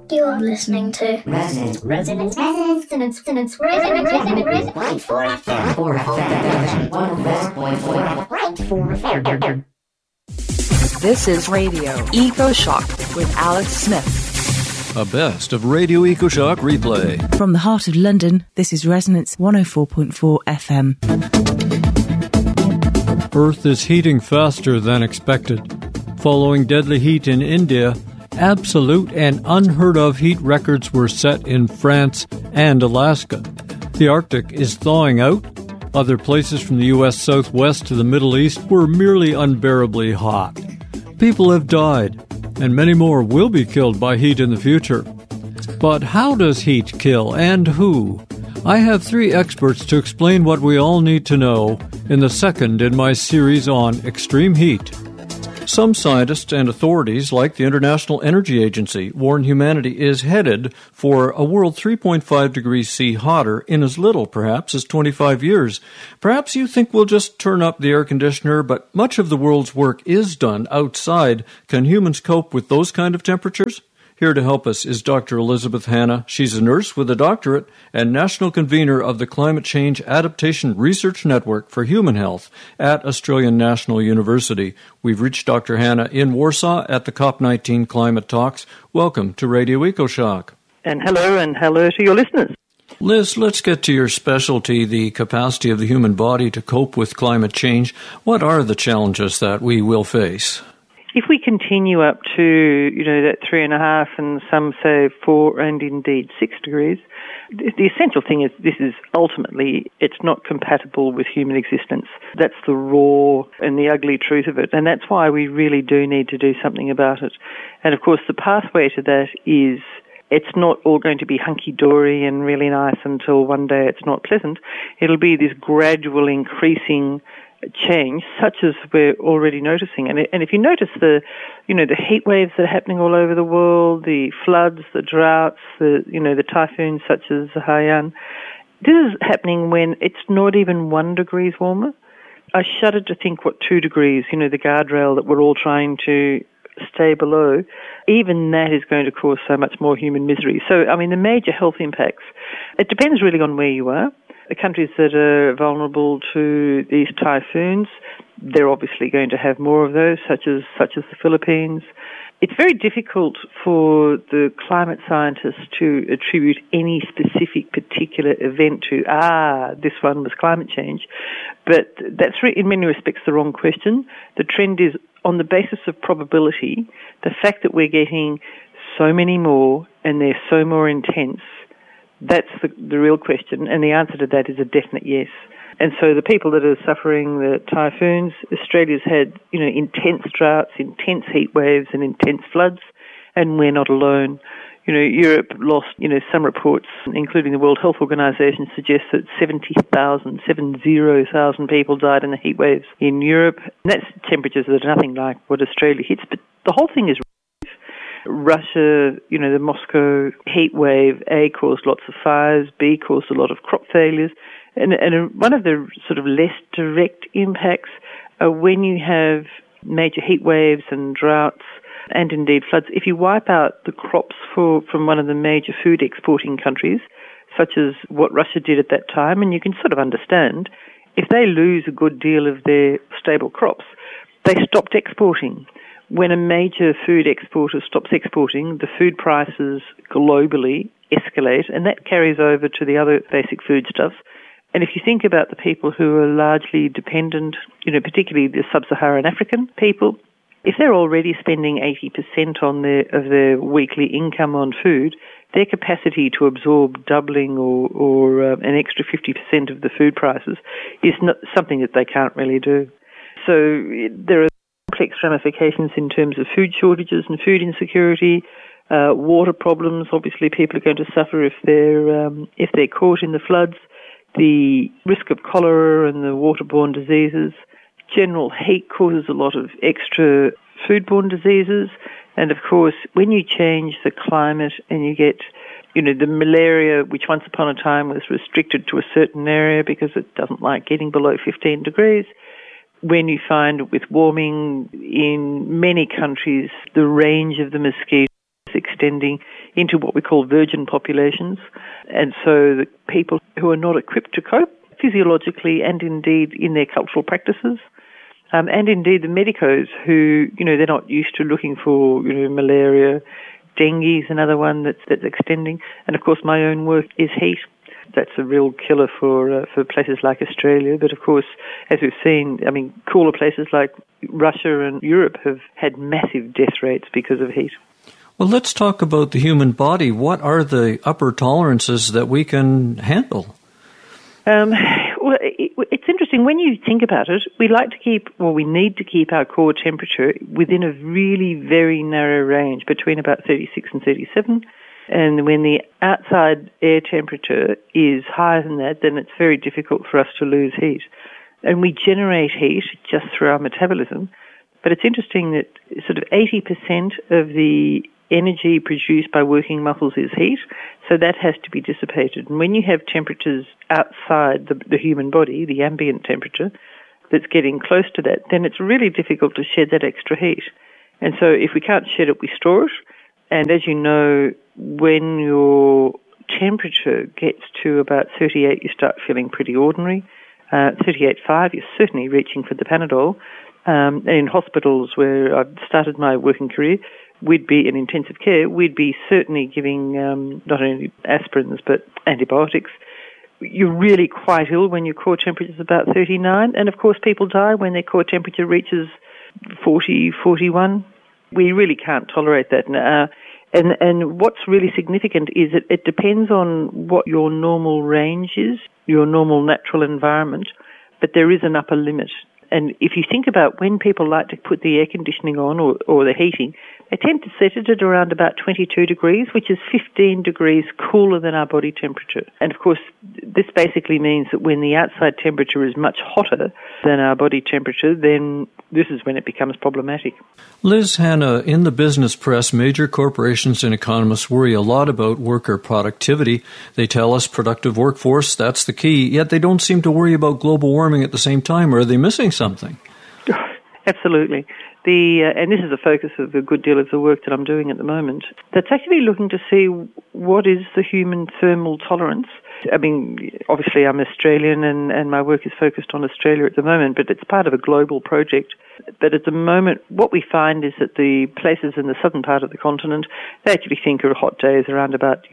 You're listening to Resonance 104.4. This is Radio EcoShock with Alex Smith. A best of Radio EcoShock replay. From the heart of London, this is Resonance 104.4 FM. Earth is heating faster than expected. Following deadly heat in India, absolute and unheard-of heat records were set in France and Alaska. The Arctic is thawing out. Other places from the U.S. Southwest to the Middle East were merely unbearably hot. People have died, and many more will be killed by heat in the future. But how does heat kill, and who? I have 3 experts to explain what we all need to know in the second in my series on extreme heat. Some scientists and authorities, like the International Energy Agency, warn humanity is headed for a world 3.5 degrees C hotter in as little, perhaps, as 25 years. Perhaps you think we'll just turn up the air conditioner, but much of the world's work is done outside. Can humans cope with those kind of temperatures? Here to help us is Dr. Elizabeth Hanna. She's a nurse with a doctorate and national convener of the Climate Change Adaptation Research Network for Human Health at Australian National University. We've reached Dr. Hanna in Warsaw at the COP19 climate talks. Welcome to Radio EcoShock. And hello to your listeners. Liz, let's get to your specialty, the capacity of the human body to cope with climate change. What are the challenges that we will face? If we continue up to, that 3.5 and some say 4 and indeed 6 degrees, the essential thing is this is ultimately, it's not compatible with human existence. That's the raw and the ugly truth of it. And that's why we really do need to do something about it. And of course, the pathway to that is it's not all going to be hunky-dory and really nice until one day it's not pleasant. It'll be this gradual increasing change, such as we're already noticing. And if you notice the heat waves that are happening all over the world, the floods, the droughts, the typhoons such as Haiyan, this is happening when it's not even 1 degree warmer. I shudder to think what 2 degrees, the guardrail that we're all trying to stay below, even that is going to cause so much more human misery. So, the major health impacts, it depends really on where you are. The countries that are vulnerable to these typhoons, they're obviously going to have more of those, such as the Philippines. It's very difficult for the climate scientists to attribute any specific particular event to, this one was climate change. But that's in many respects the wrong question. The trend is on the basis of probability, the fact that we're getting so many more and they're so more intense. That's the real question, and the answer to that is a definite yes. And so the people that are suffering the typhoons, Australia's had, intense droughts, intense heat waves and intense floods, and we're not alone. Europe lost, some reports, including the World Health Organization, suggest that 70,000 people died in the heat waves in Europe. And that's temperatures that are nothing like what Australia hits, but the whole thing is Russia, the Moscow heat wave, A, caused lots of fires, B, caused a lot of crop failures. And one of the sort of less direct impacts are when you have major heat waves and droughts and indeed floods. If you wipe out the crops from one of the major food exporting countries, such as what Russia did at that time, and you can sort of understand, if they lose a good deal of their stable crops, they stopped exporting. When a major food exporter stops exporting, the food prices globally escalate, and that carries over to the other basic foodstuffs. And if you think about the people who are largely dependent, particularly the sub-Saharan African people, if they're already spending 80% of their weekly income on food, their capacity to absorb doubling or an extra 50% of the food prices is not something that they can't really do. So there are complex ramifications in terms of food shortages and food insecurity, water problems. Obviously, people are going to suffer if they're caught in the floods. The risk of cholera and the waterborne diseases. General heat causes a lot of extra foodborne diseases, and of course, when you change the climate and you get, the malaria, which once upon a time was restricted to a certain area because it doesn't like getting below 15 degrees. When you find with warming in many countries, the range of the mosquitoes extending into what we call virgin populations. And so the people who are not equipped to cope physiologically and indeed in their cultural practices, and indeed the medicos who, they're not used to looking for, malaria. Dengue is another one that's extending. And of course my own work is heat. That's a real killer for places like Australia. But of course, as we've seen, cooler places like Russia and Europe have had massive death rates because of heat. Well, let's talk about the human body. What are the upper tolerances that we can handle? Well, it's interesting. When you think about it, we need to keep our core temperature within a really very narrow range, between about 36 and 37. And when the outside air temperature is higher than that, then it's very difficult for us to lose heat. And we generate heat just through our metabolism. But it's interesting that sort of 80% of the energy produced by working muscles is heat, so that has to be dissipated. And when you have temperatures outside the human body, the ambient temperature, that's getting close to that, then it's really difficult to shed that extra heat. And so if we can't shed it, we store it. And as you know, when your temperature gets to about 38, you start feeling pretty ordinary. 38.5, you're certainly reaching for the Panadol. And in hospitals where I've started my working career, we'd be in intensive care, we'd be certainly giving not only aspirins but antibiotics. You're really quite ill when your core temperature is about 39. And of course, people die when their core temperature reaches 40, 41. We really can't tolerate that. And what's really significant is that it depends on what your normal range is, your normal natural environment, but there is an upper limit. And if you think about when people like to put the air conditioning on or the heating, they tend to set it at around about 22 degrees, which is 15 degrees cooler than our body temperature. And of course, this basically means that when the outside temperature is much hotter than our body temperature, then this is when it becomes problematic. Liz Hanna, in the business press, major corporations and economists worry a lot about worker productivity. They tell us productive workforce, that's the key, yet they don't seem to worry about global warming at the same time. Or are they missing something? Absolutely. And this is the focus of a good deal of the work that I'm doing at the moment. That's actually looking to see what is the human thermal tolerance. Obviously I'm Australian and my work is focused on Australia at the moment, but it's part of a global project. But at the moment, what we find is that the places in the southern part of the continent, they actually think are hot days around about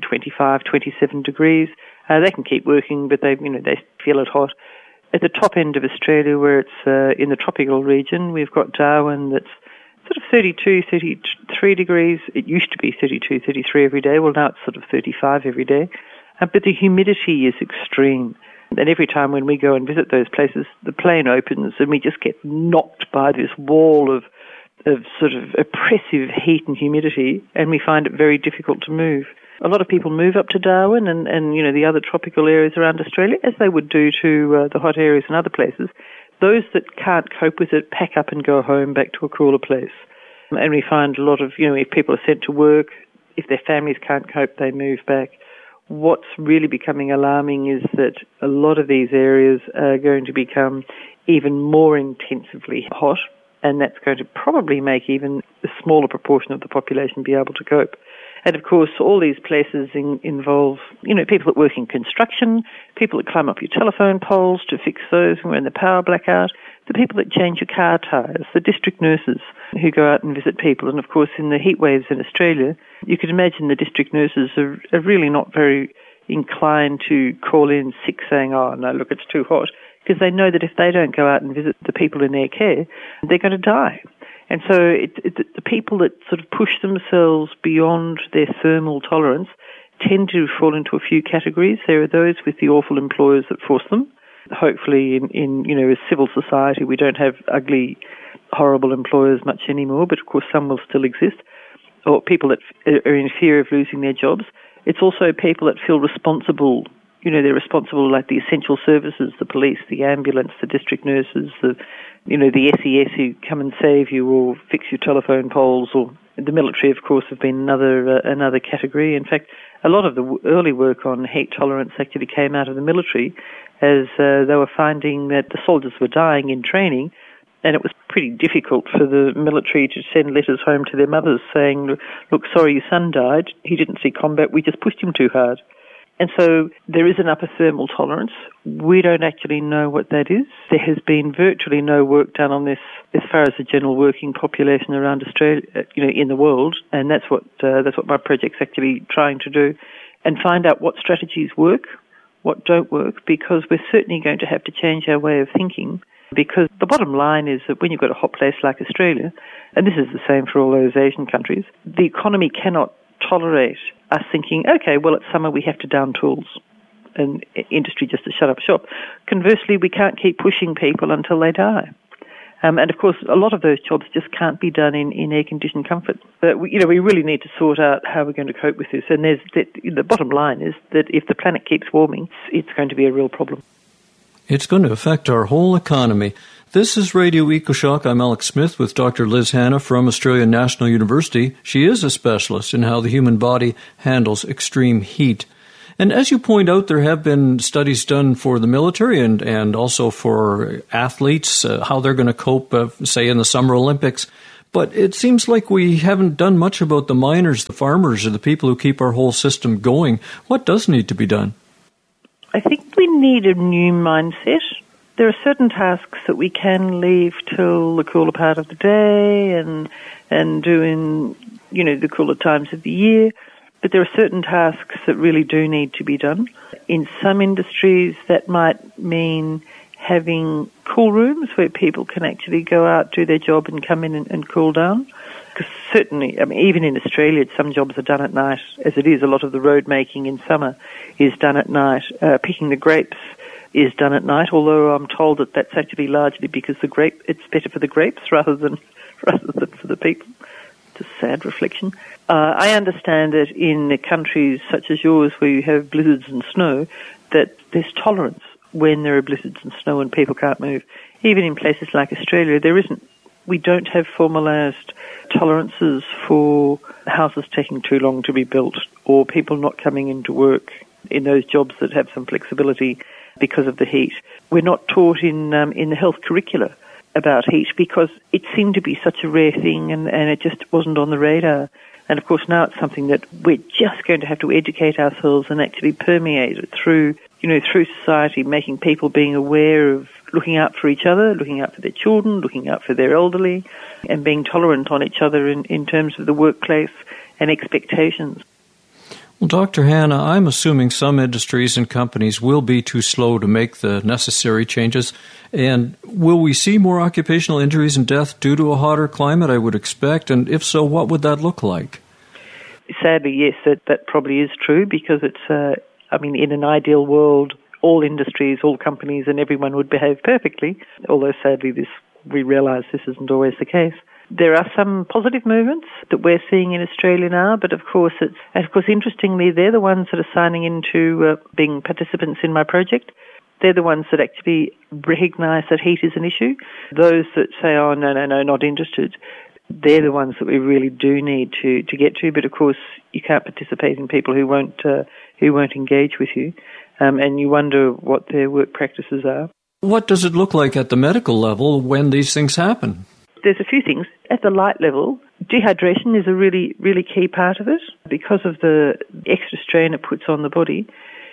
25, 27 degrees. They can keep working, but they feel it hot. At the top end of Australia, where it's in the tropical region, we've got Darwin that's sort of 32, 33 degrees. It used to be 32, 33 every day. Well, now it's sort of 35 every day. But the humidity is extreme. And every time when we go and visit those places, the plane opens and we just get knocked by this wall of sort of oppressive heat and humidity, and we find it very difficult to move. A lot of people move up to Darwin and the other tropical areas around Australia, as they would do to the hot areas in other places. Those that can't cope with it pack up and go home back to a cooler place. And we find a lot of, if people are sent to work, if their families can't cope, they move back. What's really becoming alarming is that a lot of these areas are going to become even more intensively hot, and that's going to probably make even a smaller proportion of the population be able to cope. And of course, all these places involve, people that work in construction, people that climb up your telephone poles to fix those when the power blackout, the people that change your car tyres, the district nurses who go out and visit people. And of course, in the heat waves in Australia, you can imagine the district nurses are really not very inclined to call in sick saying, oh, no, look, it's too hot, because they know that if they don't go out and visit the people in their care, they're going to die. And so the people that sort of push themselves beyond their thermal tolerance tend to fall into a few categories. There are those with the awful employers that force them. Hopefully in a civil society we don't have ugly, horrible employers much anymore, but of course some will still exist. Or people that are in fear of losing their jobs. It's also people that feel responsible. They're responsible, like the essential services, the police, the ambulance, the district nurses, the SES who come and save you or fix your telephone poles, or the military, of course, have been another category. In fact, a lot of the early work on heat tolerance actually came out of the military, as they were finding that the soldiers were dying in training And it was pretty difficult for the military to send letters home to their mothers saying, look, sorry, your son died. He didn't see combat. We just pushed him too hard. And so there is an upper thermal tolerance. We don't actually know what that is. There has been virtually no work done on this as far as the general working population around Australia, in the world. And that's what my project's actually trying to do, and find out what strategies work, what don't work, because we're certainly going to have to change our way of thinking. Because the bottom line is that when you've got a hot place like Australia, and this is the same for all those Asian countries, the economy cannot tolerate us thinking, okay, well, it's summer, we have to down tools, and industry just to shut up shop. Conversely, we can't keep pushing people until they die. And of course, a lot of those jobs just can't be done in air-conditioned comfort. But we really need to sort out how we're going to cope with this. And the bottom line is that if the planet keeps warming, it's going to be a real problem. It's going to affect our whole economy. This is Radio EcoShock. I'm Alex Smith with Dr. Liz Hanna from Australian National University. She is a specialist in how the human body handles extreme heat. And as you point out, there have been studies done for the military and also for athletes, how they're going to cope, say, in the Summer Olympics. But it seems like we haven't done much about the miners, the farmers, or the people who keep our whole system going. What does need to be done? I think we need a new mindset. There are certain tasks that we can leave till the cooler part of the day and do in, the cooler times of the year. But there are certain tasks that really do need to be done. In some industries, that might mean having cool rooms where people can actually go out, do their job and come in and cool down. Because certainly, even in Australia, some jobs are done at night. As it is, a lot of the road making in summer is done at night. Picking the grapes is done at night, although I'm told that that's actually largely because it's better for the grapes rather than for the people. It's a sad reflection. I understand that in countries such as yours where you have blizzards and snow, that there's tolerance when there are blizzards and snow and people can't move. Even in places like Australia, we don't have formalised tolerances for houses taking too long to be built or people not coming into work in those jobs that have some flexibility because of the heat. We're not taught in the health curricula about heat because it seemed to be such a rare thing and it just wasn't on the radar. And of course now it's something that we're just going to have to educate ourselves and actually permeate it through society, making people being aware of looking out for each other, looking out for their children, looking out for their elderly, and being tolerant on each other in terms of the workplace and expectations. Well, Dr. Hanna, I'm assuming some industries and companies will be too slow to make the necessary changes. And will we see more occupational injuries and death due to a hotter climate, I would expect? And if so, what would that look like? Sadly, yes, that probably is true because it's, in an ideal world, all industries, all companies and everyone would behave perfectly, although sadly we realise this isn't always the case. There are some positive movements that we're seeing in Australia now, but of course, interestingly, they're the ones that are signing into being participants in my project. They're the ones that actually recognise that heat is an issue. Those that say, oh, no, not interested, they're the ones that we really do need to get to. But of course, you can't participate in people who won't engage with you, and you wonder what their work practices are. What does it look like at the medical level when these things happen? There's a few things. At the light level, dehydration is a really, really key part of it because of the extra strain it puts on the body.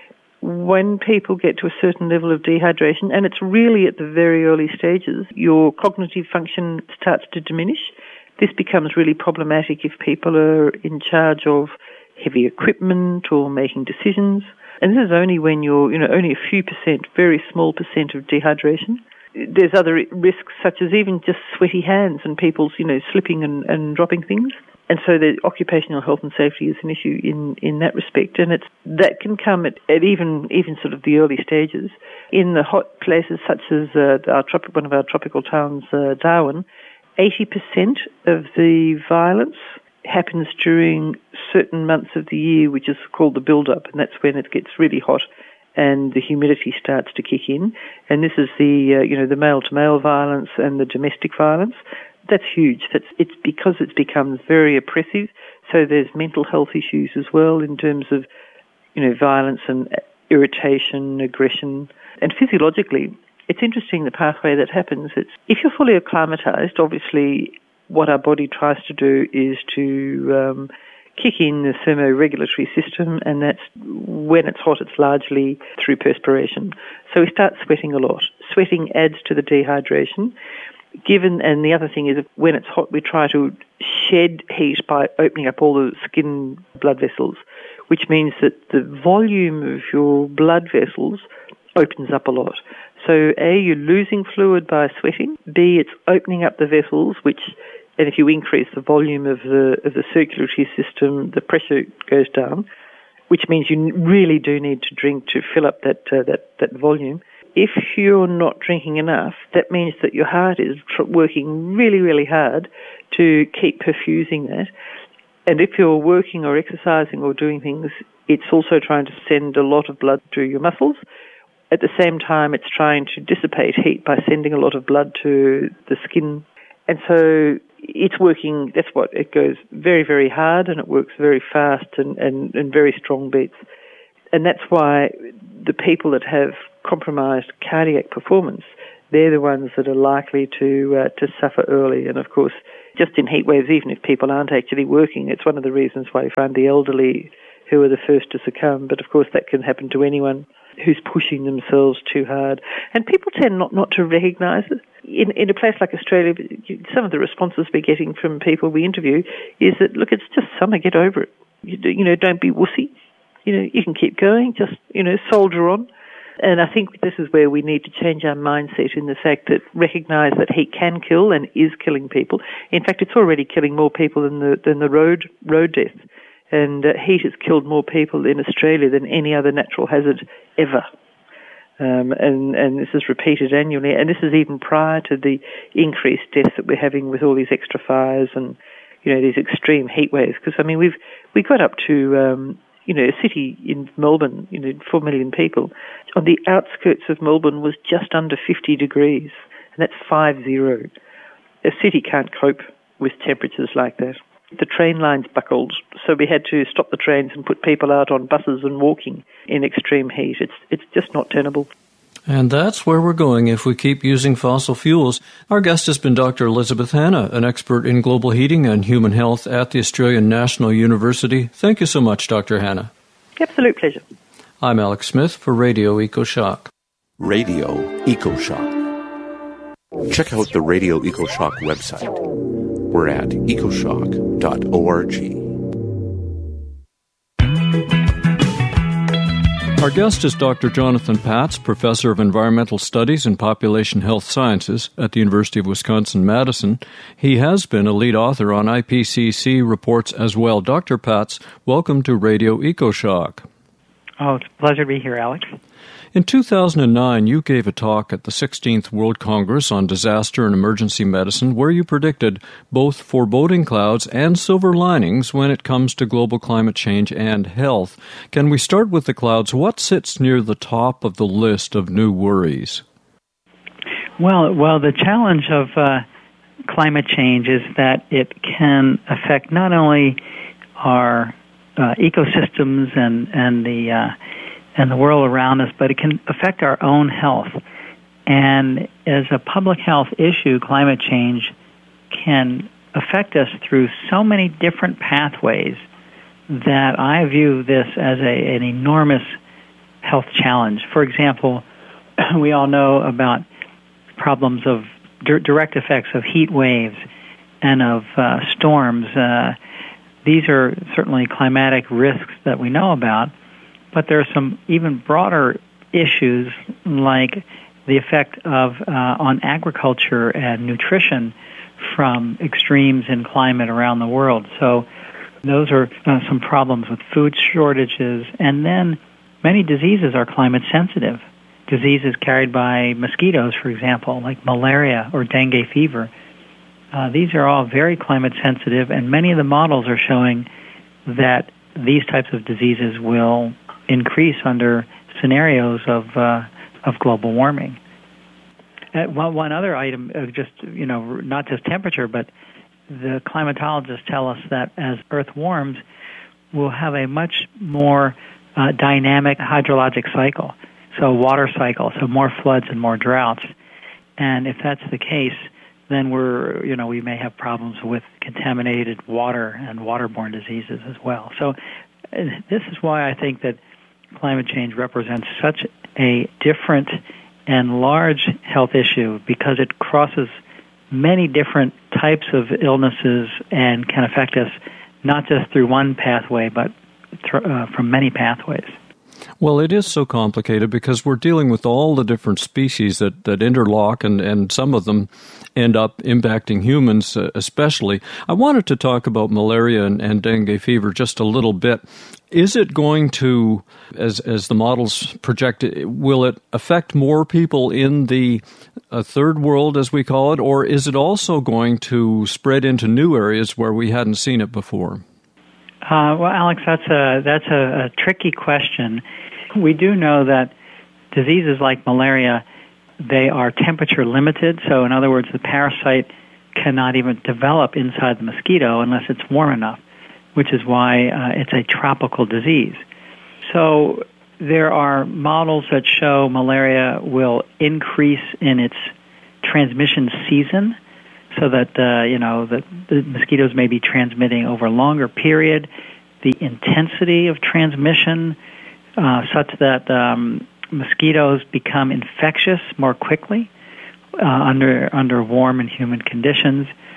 When people get to a certain level of dehydration, and it's really at the very early stages, your cognitive function starts to diminish. This becomes really problematic if people are in charge of heavy equipment or making decisions. And this is only when you're, only a few percent, very small percent of dehydration. There's other risks such as even just sweaty hands and people, slipping and dropping things. And so the occupational health and safety is an issue in that respect. And that can come at even sort of the early stages. In the hot places such as one of our tropical towns, Darwin, 80% of the violence happens during certain months of the year, which is called the build-up, and that's when it gets really hot and the humidity starts to kick in. And this is the male-to-male violence and the domestic violence. That's huge. It's because it becomes very oppressive. So there's mental health issues as well in terms of, violence and irritation, aggression. And physiologically, it's interesting the pathway that happens. It's if you're fully acclimatized, obviously what our body tries to do is to kick in the thermoregulatory system, and that's when it's hot, it's largely through perspiration. So we start sweating a lot. Sweating adds to the dehydration. And the other thing is when it's hot, we try to shed heat by opening up all the skin blood vessels, which means that the volume of your blood vessels opens up a lot. So A, you're losing fluid by sweating. B, it's opening up the vessels, and if you increase the volume of the circulatory system, the pressure goes down, which means you really do need to drink to fill up that volume. If you're not drinking enough, that means that your heart is working really, really hard to keep perfusing that. And if you're working or exercising or doing things, it's also trying to send a lot of blood to your muscles. At the same time, it's trying to dissipate heat by sending a lot of blood to the skin. And so it's working, it goes very, very hard, and it works very fast and very strong beats. And that's why the people that have compromised cardiac performance, they're the ones that are likely to suffer early. And of course, just in heat waves, even if people aren't actually working, it's one of the reasons why you find the elderly who are the first to succumb. But of course, that can happen to anyone who's pushing themselves too hard. And people tend not to recognise it. In a place like Australia, some of the responses we're getting from people we interview is that, look, it's just summer, get over it. Don't be wussy. You can keep going, just, soldier on. And I think this is where we need to change our mindset in the fact that recognise that heat can kill and is killing people. In fact, it's already killing more people than the road death. And heat has killed more people in Australia than any other natural hazard ever. And this is repeated annually. And this is even prior to the increased deaths that we're having with all these extra fires and, these extreme heat waves. Because, we got up to, a city in Melbourne, 4 million people. On the outskirts of Melbourne was just under 50 degrees. And that's 50. A city can't cope with temperatures like that. The train lines buckled, so we had to stop the trains and put people out on buses and walking in extreme heat. It's just not tenable. And that's where we're going if we keep using fossil fuels. Our guest has been Dr. Elizabeth Hanna, an expert in global heating and human health at the Australian National University. Thank you so much, Dr. Hanna. Absolute pleasure. I'm Alex Smith for Radio EcoShock. Radio EcoShock. Check out the Radio EcoShock website. We're at ecoshock.org. Our guest is Dr. Jonathan Patz, Professor of Environmental Studies and Population Health Sciences at the University of Wisconsin-Madison. He has been a lead author on IPCC reports as well. Dr. Patz, welcome to Radio EcoShock. Oh, it's a pleasure to be here, Alex. In 2009, you gave a talk at the 16th World Congress on Disaster and Emergency Medicine where you predicted both foreboding clouds and silver linings when it comes to global climate change and health. Can we start with the clouds? What sits near the top of the list of new worries? Well, the challenge of climate change is that it can affect not only our ecosystems and the world around us, but it can affect our own health. And as a public health issue, climate change can affect us through so many different pathways that I view this as an enormous health challenge. For example, we all know about problems of direct effects of heat waves and of storms. These are certainly climatic risks that we know about. But there are some even broader issues like the effect of on agriculture and nutrition from extremes in climate around the world. So those are some problems with food shortages. And then many diseases are climate sensitive. Diseases carried by mosquitoes, for example, like malaria or dengue fever. These are all very climate sensitive, and many of the models are showing that these types of diseases will increase under scenarios of global warming. One other item, not just temperature, but the climatologists tell us that as Earth warms, we'll have a much more dynamic hydrologic cycle. So water cycle, so more floods and more droughts. And if that's the case, then we may have problems with contaminated water and waterborne diseases as well. So this is why I think that climate change represents such a different and large health issue, because it crosses many different types of illnesses and can affect us not just through one pathway, but from many pathways. Well, it is so complicated because we're dealing with all the different species that interlock, and some of them end up impacting humans especially. I wanted to talk about malaria and dengue fever just a little bit. Is it going to, as the models project, will it affect more people in the third world, as we call it, or is it also going to spread into new areas where we hadn't seen it before? Well, Alex, that's a tricky question. We do know that diseases like malaria, they are temperature limited. So in other words, the parasite cannot even develop inside the mosquito unless it's warm enough, which is why it's a tropical disease. So there are models that show malaria will increase in its transmission season, so that the mosquitoes may be transmitting over a longer period, the intensity of transmission such that mosquitoes become infectious more quickly under warm and humid conditions.